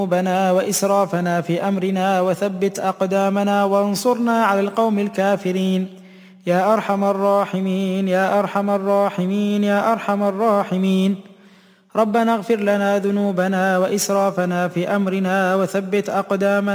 ذنوبنا وإسرافنا في أمرنا وثبت أقدامنا وانصرنا على القوم الكافرين يا أرحم الراحمين يا أرحم الراحمين يا أرحم الراحمين. ربنا اغفر لنا ذنوبنا وإسرافنا في أمرنا وثبت أقدامنا